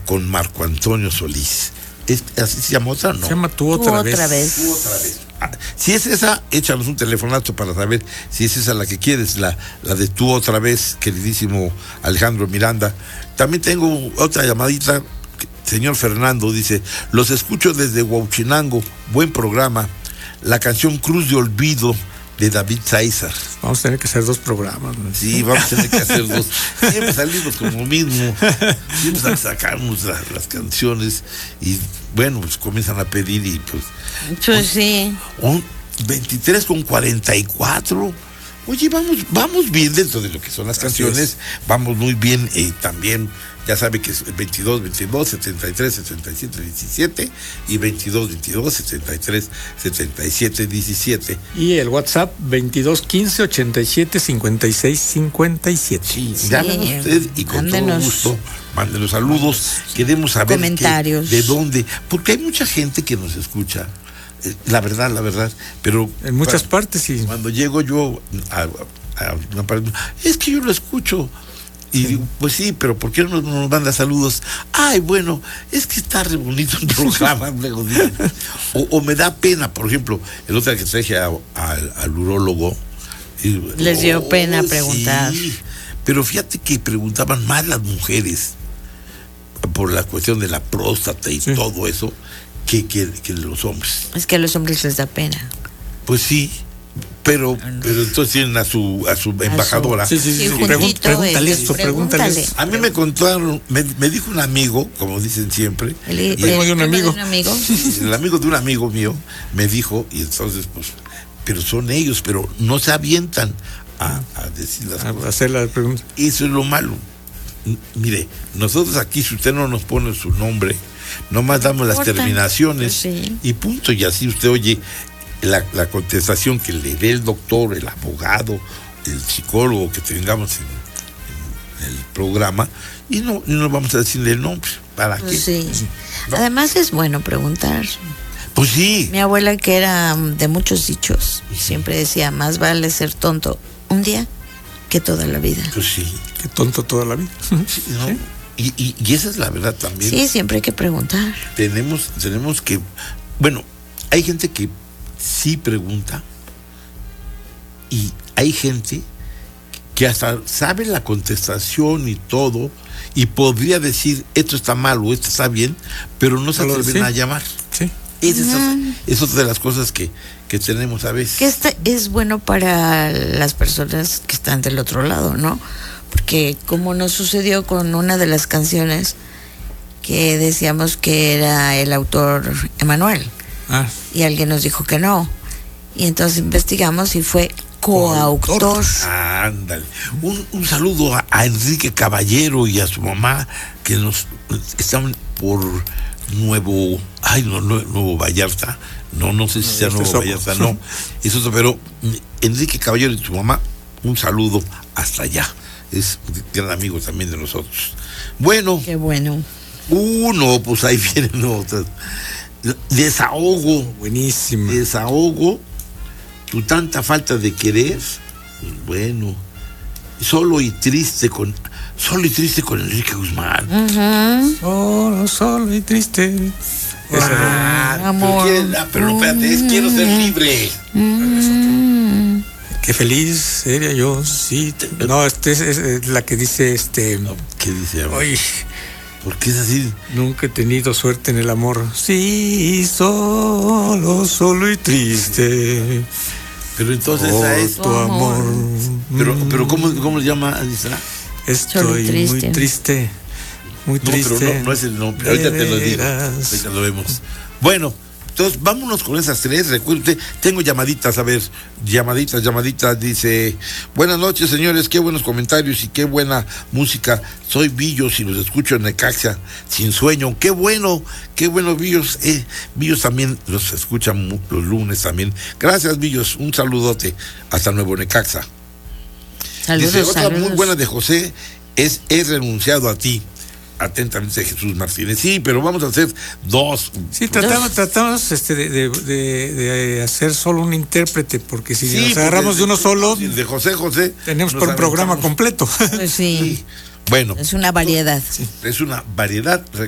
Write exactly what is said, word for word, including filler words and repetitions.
con Marco Antonio Solís. ¿Es, ¿Así se llama otra? No. Se llama Tú otra, Tú vez. otra vez. Tú otra vez. Ah, si es esa, échanos un telefonazo para saber si es esa la que quieres, la, la de Tú otra vez, queridísimo Alejandro Miranda. También tengo otra llamadita. Señor Fernando dice: los escucho desde Huauchinango, buen programa. La canción Cruz de Olvido de David César. Vamos a tener que hacer dos programas, ¿no? Sí, vamos a tener que hacer dos. Siempre salimos como mismo. Siempre sacamos la, las canciones y bueno, pues comienzan a pedir y pues. Pues sí. Un veintitrés con cuarenta y cuatro. Oye, vamos, vamos bien dentro de lo que son las canciones. Vamos muy bien y eh, también. Ya sabe que es veintidós, veintidós, setenta y tres, setenta y siete, diecisiete y veintidós, veintidós, setenta y tres, setenta y siete, diecisiete. Y el WhatsApp veintidós, quince, ochenta y siete, cincuenta y seis, cincuenta y siete. Sí, Sí, llámenos usted y con mándenos todo gusto, mándenos saludos. Queremos saber comentarios. Que, de dónde, porque hay mucha gente que nos escucha. Eh, la verdad, la verdad, pero En muchas para, partes, sí. Cuando llego yo a, a, a, es que yo lo escucho. Y sí. Digo, pues sí, pero ¿por qué no nos manda saludos? Ay, bueno, es que está re bonito el programa. o, o me da pena, por ejemplo, el otro que traje a, a, al urólogo. Y, Les dio oh, pena preguntar. Sí, pero fíjate que preguntaban más las mujeres por la cuestión de la próstata y sí. todo eso que, que, que los hombres. Es que a los hombres les da pena. Pues sí. Pero, pero entonces tienen a su a su embajadora. Sí, sí, sí. sí, sí. Pregun- pregúntale esto, pregúntale. A mí me contaron, me, me dijo un amigo, como dicen siempre. El, y el, el, de un amigo. De un amigo. El amigo de un amigo mío me dijo, y entonces, pues, pero son ellos, pero no se avientan a, a decir las a cosas. hacer la pregunta. Eso es lo malo. Mire, nosotros aquí, si usted no nos pone su nombre, nomás damos las terminaciones sí. y punto. Y así usted oye La, la contestación que le dé el doctor, el abogado, el psicólogo que tengamos en, en el programa y no, y no vamos a decirle el nombre. ¿Para pues qué? Sí. ¿No? Además es bueno preguntar. Pues sí. Mi abuela, que era de muchos dichos, siempre decía, más vale ser tonto un día que toda la vida. Pues sí. Qué tonto toda la vida. Sí, ¿no? ¿Sí? Y, y, y esa es la verdad también. Sí, siempre hay que preguntar. Tenemos, tenemos que, bueno, hay gente que sí pregunta y hay gente que hasta sabe la contestación y todo y podría decir esto está mal o esto está bien, pero no se atreven sí. a llamar. Sí. Es, esa, es otra de las cosas que, que tenemos a veces. Que este es bueno para las personas que están del otro lado, ¿no? Porque como nos sucedió con una de las canciones que decíamos que era el autor Emanuel. Ah. Y alguien nos dijo que no. Y entonces investigamos y fue coautor. Ándale. Un, un saludo a, a Enrique Caballero y a su mamá que nos están por Nuevo, ay, no, no, Nuevo Vallarta. No, no sé si sea Nuevo Vallarta, no. Eso, pero Enrique Caballero y su mamá, un saludo hasta allá. Es un gran amigo también de nosotros. Bueno. Qué bueno. Uno, pues ahí vienen otras. Desahogo. Buenísimo. Desahogo. Tu tanta falta de querer. Bueno. Solo y triste con. Solo y triste con Enrique Guzmán. Uh-huh. Solo, solo y triste. Ah, amor. Pero, quiere, pero espérate, es quiero ser libre. Uh-huh. Qué feliz sería yo, sí. No, este es, es la que dice este. ¿Qué dice? Oye. ¿Por qué es así? Nunca he tenido suerte en el amor. Sí, solo, solo y triste. Pero entonces oh, a es tu amor. Pero, pero ¿cómo, cómo le llama, Alisa? Estoy triste. muy triste. Muy triste. No, pero no, no es el nombre. Ahorita te lo digo. Ahorita lo vemos. Bueno. Entonces, vámonos con esas tres. Recuerde, tengo llamaditas, a ver, llamaditas, llamaditas. Dice, buenas noches, señores, qué buenos comentarios y qué buena música. Soy Villos y los escucho en Necaxa, sin sueño. Qué bueno, qué bueno, Villos. Eh, Villos también los escuchan los lunes también. Gracias, Villos. Un saludote. Hasta Nuevo Necaxa. Saludos, Dice, otra saludos. muy buena de José es He renunciado a ti. Atentamente Jesús Martínez. Sí, pero vamos a hacer dos. Sí, tratamos, tratamos este, de, de, de, de hacer solo un intérprete, porque si sí, nos agarramos de uno solo, de José José, tenemos por un programa completo. Pues sí. Sí. Bueno. Es una variedad. Sí. Es una variedad.